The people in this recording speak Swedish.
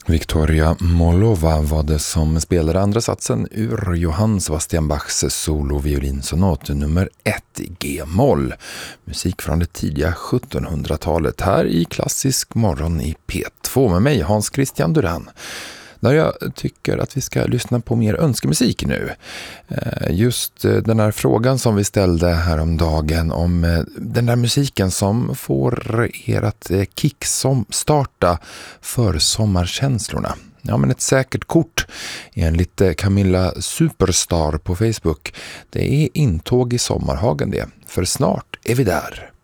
Victoria Molova var det som spelade andra satsen ur Johann Sebastian Bachs soloviolinsonaut nummer 1 i G-moll. Musik från det tidiga 1700-talet här i Klassisk morgon i P2 med mig Hans Christian Duran. Där jag tycker att vi ska lyssna på mer önskemusik nu. Just den här frågan som vi ställde häromdagen om den där musiken som får er att kickstarta för sommarkänslorna. Ja, men ett säkert kort enligt Camilla Superstar på Facebook. Det är intåg i Sommarhagen det, för snart är vi där.